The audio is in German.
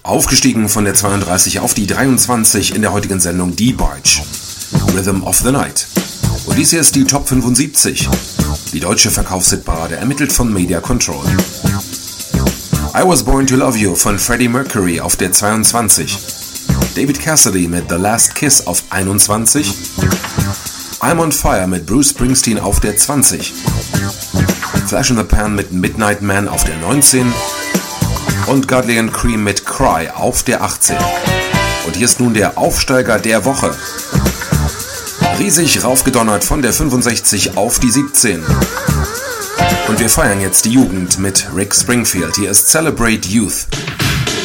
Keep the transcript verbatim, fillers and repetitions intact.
Aufgestiegen von der zweiunddreißig auf die dreiundzwanzig in der heutigen Sendung die Barge, Rhythm of the Night. Und dies hier ist die Top fünfundsiebzig, die deutsche Verkaufshitparade, ermittelt von Media Control. I Was Born to Love You von Freddie Mercury auf der zweiundzwanzig, David Cassidy mit The Last Kiss auf einundzwanzig, I'm on Fire mit Bruce Springsteen auf der zwanzig, Flash in the Pan mit Midnight Man auf der neunzehn und Godley and Cream mit Cry auf der achtzehn. Und hier ist nun der Aufsteiger der Woche. Riesig raufgedonnert von der fünfundsechzig auf die siebzehn. Und wir feiern jetzt die Jugend mit Rick Springfield. Hier ist Celebrate Youth.